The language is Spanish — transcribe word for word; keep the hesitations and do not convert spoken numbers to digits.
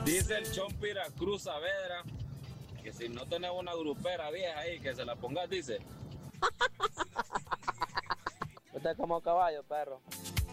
Dice el Chompira Cruz Saavedra que si no tenés una grupera vieja ahí, que se la pongas, dice. Usted es como caballo, perro.